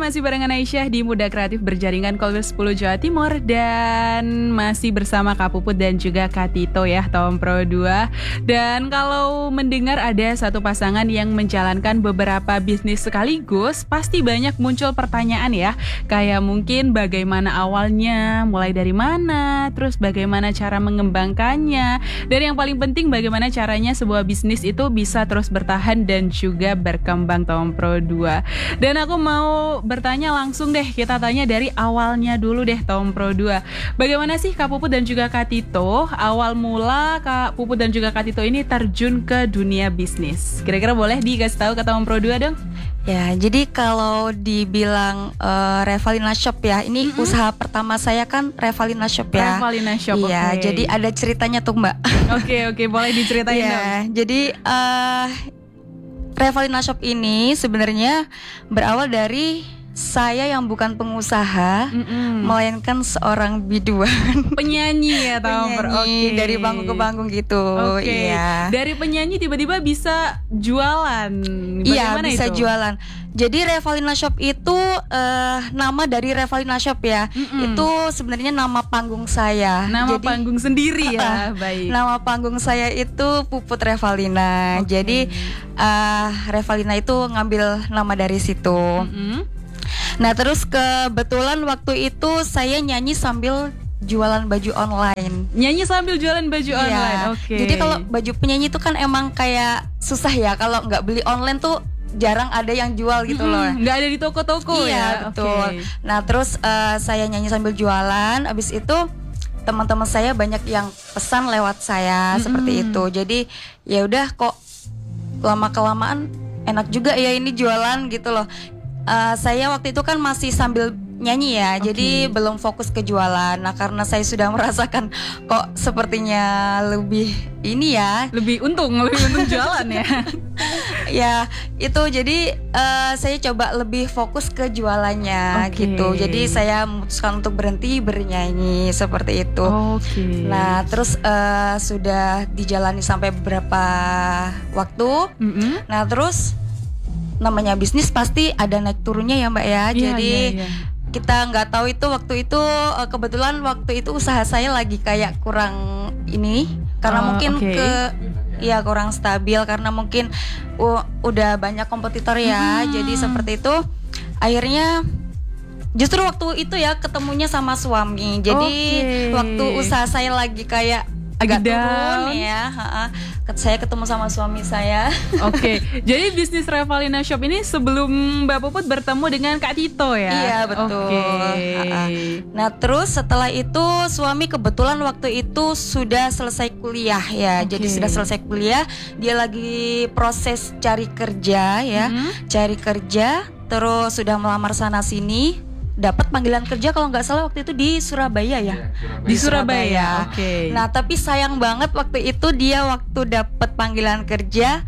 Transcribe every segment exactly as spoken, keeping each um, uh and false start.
masih barengan Aisyah di Muda Kreatif Berjaringan Kolwil sepuluh Jawa Timur. Dan masih bersama Kak Puput dan juga Kak Tito ya, Tom Pro dua. Dan kalau mendengar ada satu pasangan yang menjalankan beberapa bisnis sekaligus, pasti banyak muncul pertanyaan ya. Kayak mungkin bagaimana awalnya, mulai dari mana, terus bagaimana cara mengembangkannya, dan yang paling penting bagaimana caranya sebuah bisnis itu bisa terus bertahan dan juga berkembang, Tom Pro dua. Dan aku mau bertanya langsung deh, kita tanya dari awalnya dulu deh, Tom Pro dua. Bagaimana sih Kak Puput dan juga Kak Tito awal mula Kak Puput dan juga Kak Tito ini terjun ke dunia bisnis? Kira-kira boleh dikasih tahu ke Tom Pro dua dong? Ya, jadi kalau dibilang uh, Revalina Shop ya, ini mm-hmm. usaha pertama saya kan Revalina Shop ya. Revalina Shop, iya. Okay. Jadi ada ceritanya tuh Mbak. Oke okay, oke, okay. Boleh diceritain ya, dong. Jadi uh, Revalina Shop ini sebenarnya berawal dari saya yang bukan pengusaha, Mm-mm. melainkan seorang biduan, penyanyi ya, Tom. Penyanyi okay. dari panggung ke panggung gitu. Okay. Iya. Dari penyanyi tiba-tiba bisa jualan. Iya, bisa itu? jualan. Jadi Revalina Shop itu uh, nama dari Revalina Shop ya. Mm-mm. Itu sebenarnya nama panggung saya. Nama Jadi, panggung sendiri ya. Uh, Baik. Nama panggung saya itu Puput Revalina. Okay. Jadi uh, Revalina itu ngambil nama dari situ. Mm-hmm. Nah terus kebetulan waktu itu saya nyanyi sambil jualan baju online. Nyanyi sambil jualan baju iya. online. Oke. Okay. Jadi kalau baju penyanyi itu kan emang kayak susah ya, kalau nggak beli online tuh jarang ada yang jual gitu mm-hmm. loh. Nggak ada di toko-toko iya, ya. Betul. Okay. Nah terus uh, saya nyanyi sambil jualan. Abis itu teman-teman saya banyak yang pesan lewat saya mm-hmm. seperti itu. Jadi ya udah kok lama kelamaan enak juga ya ini jualan gitu loh. Uh, saya waktu itu kan masih sambil nyanyi ya, okay. jadi belum fokus ke jualan. Nah karena saya sudah merasakan kok sepertinya lebih ini ya, lebih untung, lebih untung jualan ya. Ya itu jadi uh, saya coba lebih fokus ke jualannya okay. gitu. Jadi saya memutuskan untuk berhenti bernyanyi seperti itu. Okay. Nah terus uh, sudah dijalani sampai beberapa waktu. Mm-hmm. Nah terus namanya bisnis pasti ada naik turunnya ya Mbak ya. Yeah, Jadi yeah, yeah. kita nggak tahu itu waktu itu kebetulan waktu itu usaha saya lagi kayak kurang ini karena uh, mungkin okay. ke ya kurang stabil karena mungkin uh, udah banyak kompetitor ya. Hmm. Jadi seperti itu akhirnya justru waktu itu ya ketemunya sama suami. Jadi okay. waktu usaha saya lagi kayak agak turun ya, ha-ha. Saya ketemu sama suami saya. Oke, okay. Jadi bisnis Revalina Shop ini sebelum Mbak Puput bertemu dengan Kak Tito ya? Iya betul. Okay. Nah terus setelah itu suami kebetulan waktu itu sudah selesai kuliah ya, okay. Jadi sudah selesai kuliah, dia lagi proses cari kerja ya, mm-hmm. cari kerja, terus sudah melamar sana sini. Dapat panggilan kerja kalau nggak salah waktu itu di Surabaya ya, ya Surabaya. Di Surabaya. Oke. Okay. Nah tapi sayang banget waktu itu dia waktu dapat panggilan kerja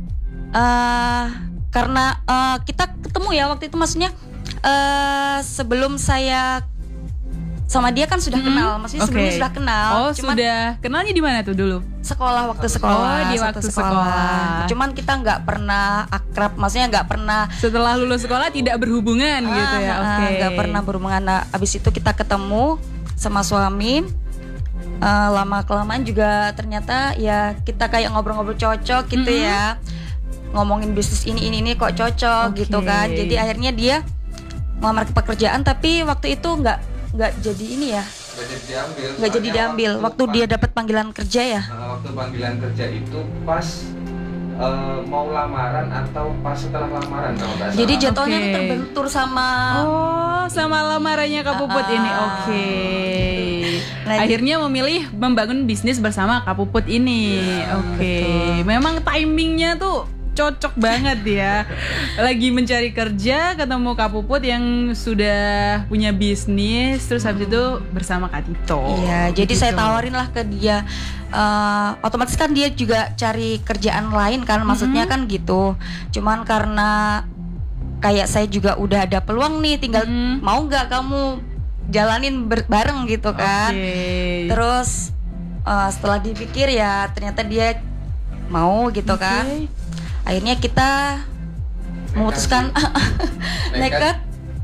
uh, karena uh, kita ketemu ya waktu itu maksudnya uh, sebelum saya sama dia kan sudah hmm. kenal, maksudnya okay. sebelumnya sudah kenal. Oh cuman, sudah kenalnya di mana tuh dulu? Sekolah waktu sekolah. Oh di waktu sekolah. sekolah. Cuman kita nggak pernah akrab, maksudnya nggak pernah. Setelah lulus sekolah tidak berhubungan ah, gitu ya? Oke. Okay. Nggak pernah berhubungan. Nah, abis itu kita ketemu sama suami. Uh, lama kelamaan juga ternyata ya kita kayak ngobrol-ngobrol cocok gitu mm-hmm. ya. Ngomongin bisnis ini ini ini kok cocok okay. gitu kan. Jadi akhirnya dia melamar ke pekerjaan, tapi waktu itu nggak nggak jadi ini ya. Nggak jadi diambil. Nggak jadi diambil. Waktu, waktu dia dapat panggilan kerja ya. Nah, waktu panggilan kerja itu pas uh, mau lamaran atau pas setelah lamaran kalau nggak salah. Jadi jatuhnya okay. terbentur sama. Oh, sama lamarannya Kak Puput uh, ini. Oke. Okay. Nah, akhirnya memilih membangun bisnis bersama Kak Puput ini. Ya, Oke. Okay. Memang timingnya tuh cocok banget ya. Lagi mencari kerja ketemu Kak Puput yang sudah punya bisnis, terus habis itu bersama Kak Tito. Iya, jadi gitu. Saya tawarin lah ke dia. Uh, otomatis kan dia juga cari kerjaan lain kan, maksudnya mm-hmm. kan gitu. Cuman karena kayak saya juga udah ada peluang nih, tinggal mm-hmm. mau nggak kamu jalanin ber- bareng gitu kan. Okay. Terus uh, setelah dipikir ya ternyata dia mau gitu okay. kan. Akhirnya kita memutuskan nekat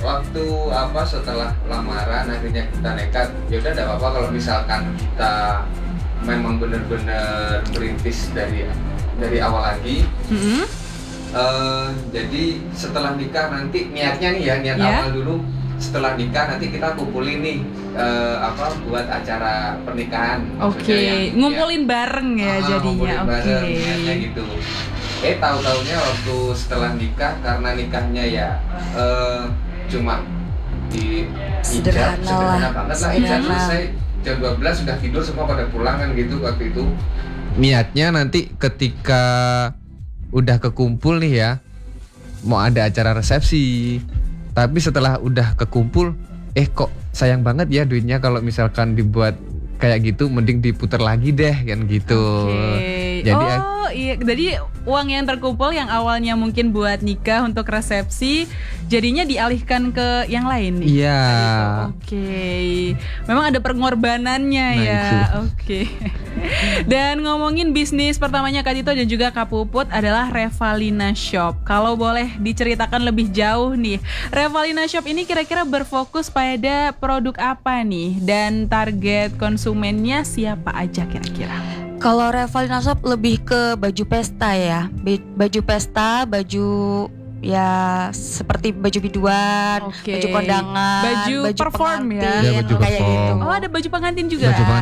waktu apa setelah lamaran akhirnya kita nekat, ya udah enggak apa-apa kalau misalkan kita memang benar-benar merintis dari dari awal lagi. Mm-hmm. uh, jadi setelah nikah nanti niatnya nih ya niat yeah. awal dulu, setelah nikah nanti kita kumpulin nih uh, apa buat acara pernikahan. Oke, okay. ngumpulin ya, bareng ya uh, jadinya. Oke. Okay. gitu. Eh tahu-taunya waktu setelah nikah karena nikahnya ya uh, cuma di hijab sederhana banget lah, hijab selesai jam dua belas sudah tidur semua pada pulang kan gitu waktu itu. Niatnya nanti ketika udah kekumpul nih ya mau ada acara resepsi, tapi setelah udah kekumpul eh kok sayang banget ya duitnya kalau misalkan dibuat kayak gitu mending diputar lagi deh kan gitu. Okay. Jadi oh iya, jadi uang yang terkumpul yang awalnya mungkin buat nikah untuk resepsi jadinya dialihkan ke yang lain nih. Iya. Oke. Okay. Memang ada pengorbanannya nah, ya. Oke. Okay. Dan ngomongin bisnis pertamanya Kak Tito dan juga Kak Puput adalah Revalina Shop. Kalau boleh diceritakan lebih jauh nih, Revalina Shop ini kira-kira berfokus pada produk apa nih dan target konsumennya siapa aja kira-kira? Kalau Revalina Shop lebih ke baju pesta ya, baju pesta, baju ya seperti baju biduan, okay. baju kondangan, baju, baju perform pengantin, ya, ya baju kayak perform. gitu. Oh ada baju pengantin juga. Baju